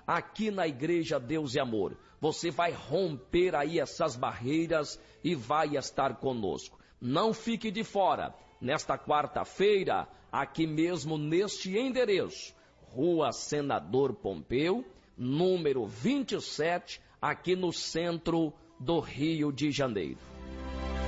aqui na Igreja Deus e Amor. Você vai romper aí essas barreiras e vai estar conosco. Não fique de fora. Nesta quarta-feira, aqui mesmo neste endereço, Rua Senador Pompeu, número 27, aqui no centro do Rio de Janeiro.